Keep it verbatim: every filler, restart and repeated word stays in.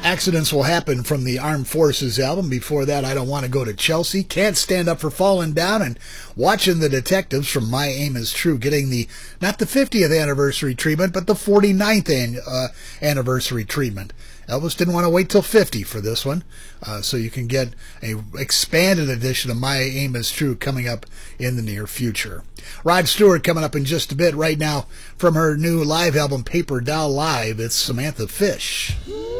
Accidents Will Happen from the Armed Forces album. Before that, I Don't Want to Go to Chelsea. Can't Stand Up for Falling Down. And Watching the Detectives from My Aim is True, getting the, not the fiftieth anniversary treatment, but the forty-ninth an, uh, anniversary treatment. Elvis didn't want to wait till fifty for this one, uh, so you can get a expanded edition of My Aim is True coming up in the near future. Rod Stewart coming up in just a bit. Right now, from her new live album, Paper Doll Live, it's Samantha Fish.